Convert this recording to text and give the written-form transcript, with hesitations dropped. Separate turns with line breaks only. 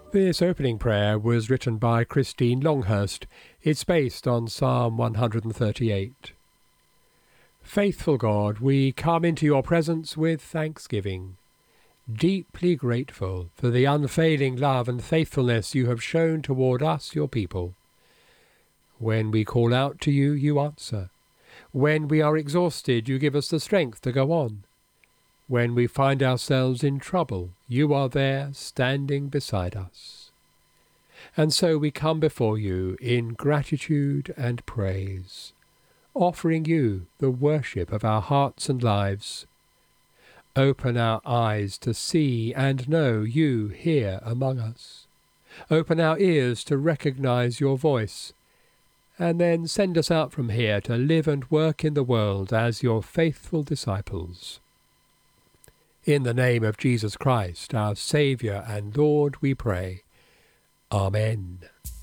This opening prayer was written by Christine Longhurst. It's based on Psalm 138. Faithful God, we come into your presence with thanksgiving, deeply grateful for the unfailing love and faithfulness you have shown toward us, your people. When we call out to you, you answer. When we are exhausted, you give us the strength to go on. When we find ourselves in trouble, you are there standing beside us. And so we come before you in gratitude and praise, offering you the worship of our hearts and lives. Open our eyes to see and know you here among us. Open our ears to recognize your voice, and then send us out from here to live and work in the world as your faithful disciples. In the name of Jesus Christ, our Saviour and Lord, we pray. Amen.